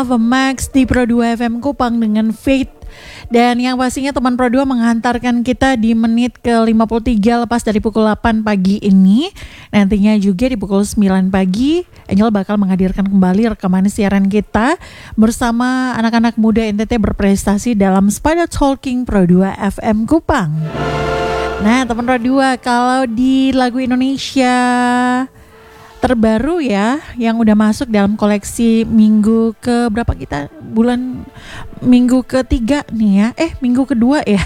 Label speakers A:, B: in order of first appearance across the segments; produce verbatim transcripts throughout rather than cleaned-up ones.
A: Ava Max di Pro dua F M Kupang dengan Faith. Dan yang pastinya teman Pro dua menghantarkan kita di menit ke lima puluh tiga lepas dari pukul delapan pagi ini. Nantinya juga di pukul sembilan pagi Angel bakal menghadirkan kembali rekaman siaran kita bersama anak-anak muda N T T berprestasi dalam Spada Talking Pro dua F M Kupang. Nah teman Pro dua, kalau di lagu Indonesia terbaru ya yang udah masuk dalam koleksi minggu ke berapa kita bulan minggu ketiga nih ya eh minggu kedua ya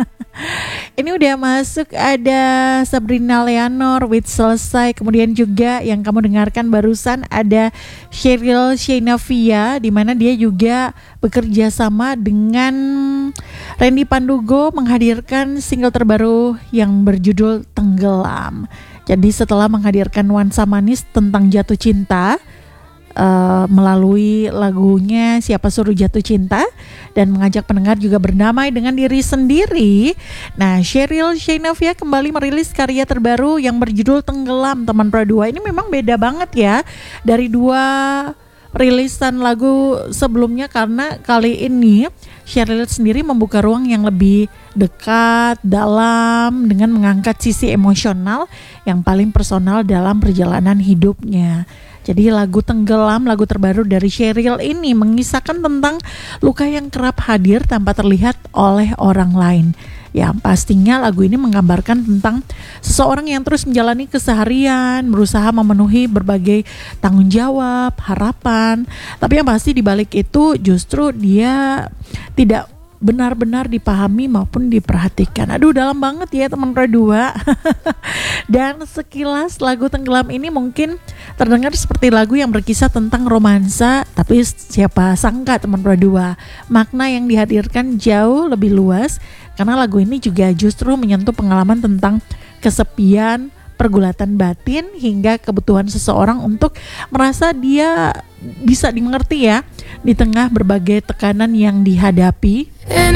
A: ini udah masuk ada Sabrina Leonor with Selesai, kemudian juga yang kamu dengarkan barusan ada Cheryl Sheinavia di mana dia juga bekerja sama dengan Randy Pandugo menghadirkan single terbaru yang berjudul Tenggelam. Jadi setelah menghadirkan nuansa manis tentang jatuh cinta uh, melalui lagunya Siapa Suruh Jatuh Cinta dan mengajak pendengar juga berdamai dengan diri sendiri. Nah, Cheryl Sheinavia kembali merilis karya terbaru yang berjudul Tenggelam, teman Pro dua. Ini memang beda banget ya dari dua rilisan lagu sebelumnya karena kali ini Cheryl sendiri membuka ruang yang lebih dekat, dalam dengan mengangkat sisi emosional yang paling personal dalam perjalanan hidupnya. Jadi lagu Tenggelam, lagu terbaru dari Cheryl ini mengisahkan tentang luka yang kerap hadir tanpa terlihat oleh orang lain. Ya pastinya lagu ini menggambarkan tentang seseorang yang terus menjalani keseharian, berusaha memenuhi berbagai tanggung jawab, harapan. Tapi yang pasti di balik itu justru dia tidak benar-benar dipahami maupun diperhatikan. Aduh dalam banget ya teman Pro dua. Dan sekilas lagu Tenggelam ini mungkin terdengar seperti lagu yang berkisah tentang romansa, tapi siapa sangka teman Pro dua, makna yang dihadirkan jauh lebih luas karena lagu ini juga justru menyentuh pengalaman tentang kesepian, pergulatan batin hingga kebutuhan seseorang untuk merasa dia bisa dimengerti ya di tengah berbagai tekanan yang dihadapi.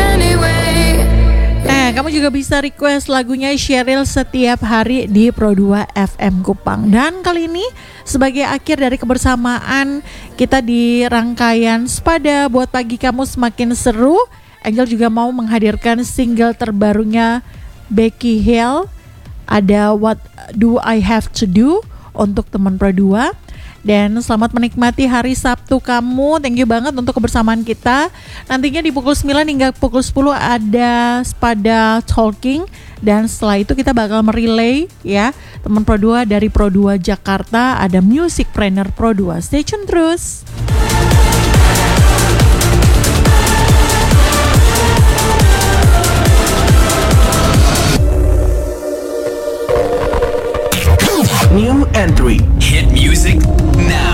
A: Nah, kamu juga bisa request lagunya Cheryl setiap hari di Pro dua F M Kupang. Dan kali ini sebagai akhir dari kebersamaan kita di rangkaian Spada buat pagi kamu semakin seru, Angel juga mau menghadirkan single terbarunya Becky Hill, ada What Do I Have To Do untuk teman Pro dua. Dan selamat menikmati hari Sabtu kamu. Thank you banget untuk kebersamaan kita. Nantinya di pukul sembilan hingga pukul sepuluh ada Spada Talking. Dan setelah itu kita bakal merelay ya teman Pro dua dari Pro dua Jakarta. Ada Music Trainer Pro dua. Stay tune terus.
B: New entry. Hit music now.